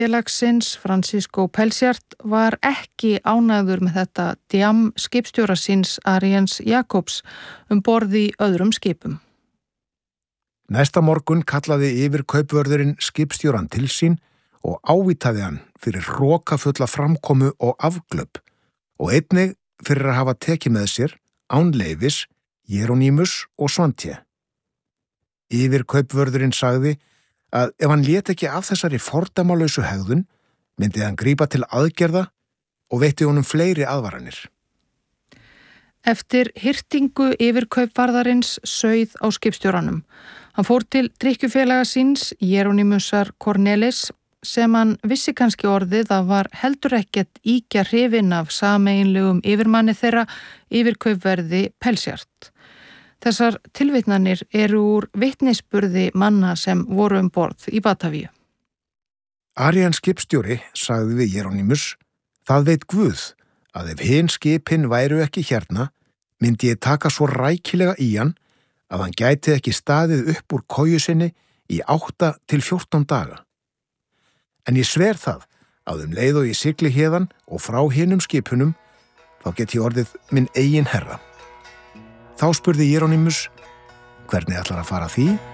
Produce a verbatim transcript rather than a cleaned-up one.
félagsins Francisco Pelciart var ekki ánægður með þetta djam skipstjóra síns Arians Jacobs um borð í öðrum skipum. Næsta morgun kallaði yfirkaupvörðurinn skipstjóran til sín og ávítaði hann fyrir hrokafulla framkomu og afglöp og einnig fyrir að hafa tekið með sér án leyfis Jeronimus og Svantje. Yfirkaupvörðurinn sagði að ef hann lét ekki af þessari fordæmalausu hegðun, myndi hann grípa til aðgerða og veitti honum fleiri aðvaranir. Eftir hirtingu yfirkaupvarðarins sauð á skipstjóranum. Hann fór til drykkjufélaga síns, Jeronimusar Cornelis, sem hann vissi kannski orðið að var heldur ekkert íkja hrifinn af sameiginlegum yfirmanni þeirra yfirkaupverði Pelciart. Þessar tilvitnanir eru úr vitnisburði manna sem voru um borð í Batavíu. Arian skipstjóri sagði við Jeronimus, það veit Guð að ef hin skipin væru ekki hérna, myndi ég taka svo rækilega í hann að hann gæti ekki staðið upp úr koju sinni í átta til fjórtán daga. En ég sver það að um leið og ég sigli héðan og frá hinum skipunum, þá get ég orðið minn eigin herra. Þá spurði Jeronimus, hvernig ætlar að fara því?